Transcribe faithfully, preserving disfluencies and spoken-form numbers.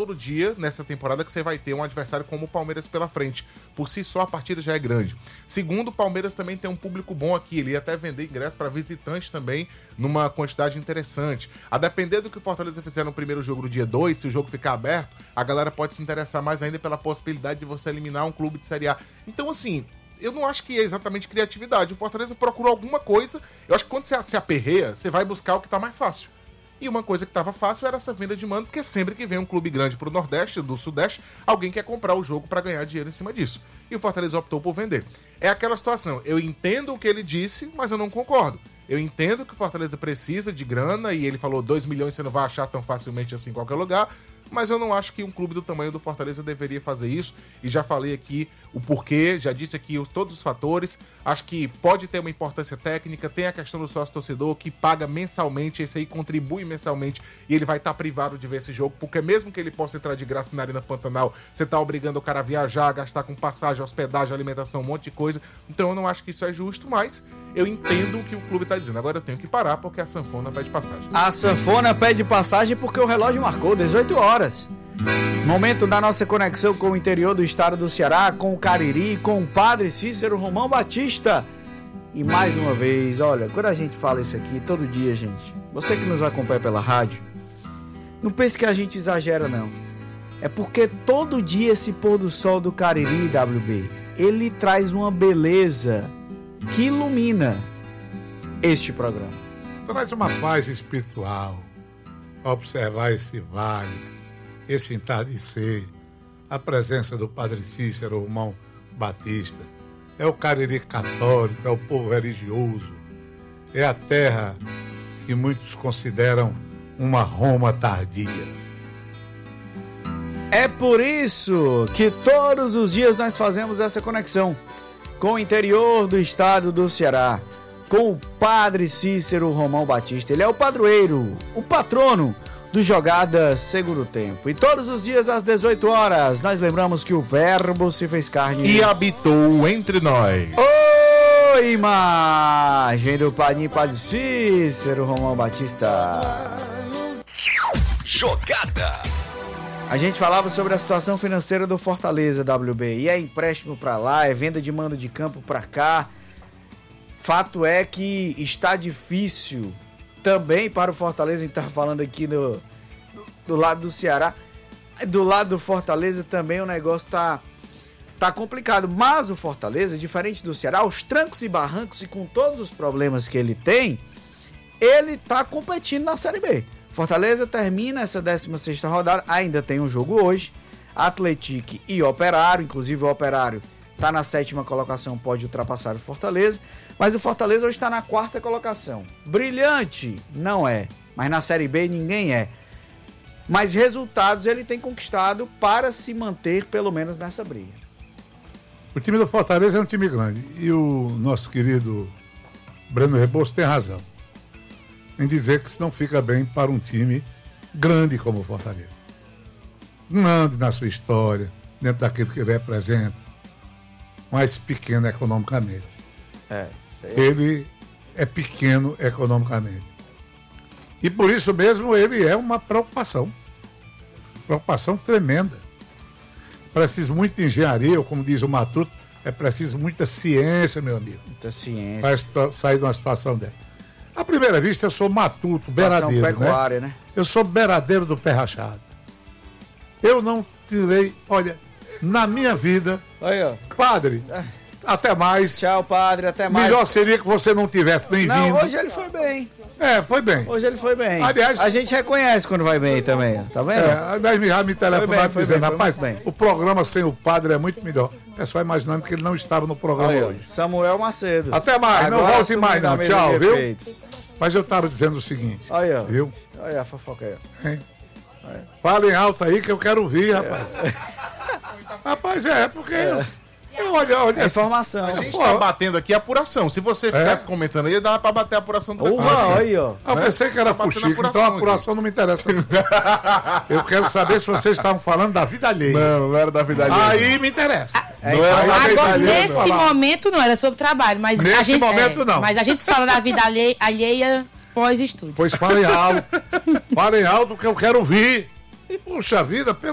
todo dia nessa temporada que você vai ter um adversário como o Palmeiras pela frente. Por si só, a partida já é grande. Segundo, o Palmeiras também tem um público bom aqui. Ele ia até vender ingresso para visitantes também numa quantidade interessante. A depender do que o Fortaleza fizer no primeiro jogo do dia dois, se o jogo ficar aberto, a galera pode se interessar mais ainda pela possibilidade de você eliminar um clube de Série A. Então, assim, eu não acho que é exatamente criatividade. O Fortaleza procurou alguma coisa. Eu acho que quando você se aperreia, você vai buscar o que tá mais fácil. E uma coisa que estava fácil era essa venda de mando, porque sempre que vem um clube grande pro Nordeste, do Sudeste, alguém quer comprar o jogo para ganhar dinheiro em cima disso. E o Fortaleza optou por vender. É aquela situação, eu entendo o que ele disse, mas eu não concordo. Eu entendo que o Fortaleza precisa de grana, e ele falou dois milhões você não vai achar tão facilmente assim em qualquer lugar, mas eu não acho que um clube do tamanho do Fortaleza deveria fazer isso, e já falei aqui o porquê, já disse aqui os, todos os fatores. Acho que pode ter uma importância técnica, tem a questão do sócio-torcedor que paga mensalmente, esse aí contribui mensalmente, e ele vai estar tá privado de ver esse jogo, porque mesmo que ele possa entrar de graça na Arena Pantanal, você está obrigando o cara a viajar, a gastar com passagem, hospedagem, alimentação, um monte de coisa. Então eu não acho que isso é justo, mas eu entendo o que o clube está dizendo. Agora eu tenho que parar porque a sanfona pede passagem. A sanfona pede passagem porque o relógio marcou dezoito horas. Momento da nossa conexão com o interior do estado do Ceará, com o Cariri, com o Padre Cícero Romão Batista. E mais uma vez, olha, quando a gente fala isso aqui todo dia, gente, você que nos acompanha pela rádio, não pense que a gente exagera, não. É porque todo dia esse pôr do sol do Cariri, W B, ele traz uma beleza que ilumina este programa. Traz uma paz espiritual para observar esse vale, esse entardecer, a presença do Padre Cícero Romão Batista. É o Cariri católico, é o povo religioso, é a terra que muitos consideram uma Roma tardia. É por isso que todos os dias nós fazemos essa conexão com o interior do estado do Ceará, com o Padre Cícero Romão Batista. Ele é o padroeiro, o patrono do Jogada Seguro Tempo. E todos os dias às dezoito horas, nós lembramos que o Verbo se fez carne e habitou entre nós. Ô, imagem do Padrinho Padre Cícero Romão Batista. Jogada. A gente falava sobre a situação financeira do Fortaleza, W B. E é empréstimo pra lá, é venda de mando de campo pra cá. Fato é que está difícil também para o Fortaleza. A gente tá falando aqui do, do, do lado do Ceará. Do lado do Fortaleza também o negócio tá, tá complicado. Mas o Fortaleza, diferente do Ceará, aos trancos e barrancos e com todos os problemas que ele tem, ele tá competindo na Série B. Fortaleza termina essa décima sexta rodada, ainda tem um jogo hoje, Atlético e Operário, inclusive o Operário está na sétima colocação, pode ultrapassar o Fortaleza, mas o Fortaleza hoje está na quarta colocação. Brilhante? Não é, mas na Série B ninguém é. Mas resultados ele tem conquistado para se manter pelo menos nessa briga. O time do Fortaleza é um time grande e o nosso querido Breno Rebouças tem razão em dizer que isso não fica bem para um time grande como o Fortaleza. Grande na sua história, dentro daquilo que ele representa, mas pequeno economicamente. É, isso aí. Ele é pequeno economicamente. E por isso mesmo ele é uma preocupação. Preocupação tremenda. Precisa muito de engenharia, ou como diz o Matuto, é preciso muita ciência, meu amigo. Muita ciência. Para sair de uma situação dessa. À primeira vista, eu sou matuto, beradeiro, pecuária, né? né? Eu sou beradeiro do pé rachado. Eu não tirei, olha, na minha vida, aí, ó. Padre, até mais. Tchau, padre, até mais. Melhor seria que você não tivesse nem não, vindo. Não, hoje ele foi bem. É, foi bem. Hoje ele foi bem. Aliás, a gente reconhece quando vai bem também, tá vendo? É, aliás, me, me telefonaram dizendo, bem, rapaz, bem. o programa sem o padre é muito melhor. É só imaginando que ele não estava no programa aí, hoje. Samuel Macedo. Até mais, agora não volte mais não, tchau, viu? Efeitos. Mas eu estava dizendo o seguinte, aí, ó. viu? Olha a fofoca aí, ó. Hein? Falem alto aí que eu quero ouvir, rapaz. É. Rapaz, é, porque... É. Eu, olha, olha, é informação. A gente tá batendo aqui a apuração. Se você ficasse é? comentando aí, dava pra bater a apuração do Uva, aí, ó. Eu pensei que era tá fuxico, então a apuração aqui não me interessa. Eu quero saber se vocês estavam falando da vida alheia. Não, não era da vida alheia. Aí me interessa. É, não era da vida alheia. Nesse momento não, era sobre trabalho. Mas nesse a gente, momento é, não. Mas a gente fala da vida alheia, alheia pós-estúdio. Pois falem alto. Falem alto que eu quero ouvir. Puxa vida, pelo